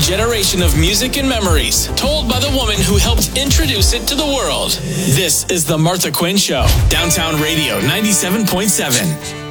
generation of music and memories, told by the woman who helped introduce it to the world. This is The Martha Quinn Show, Downtown Radio 97.7.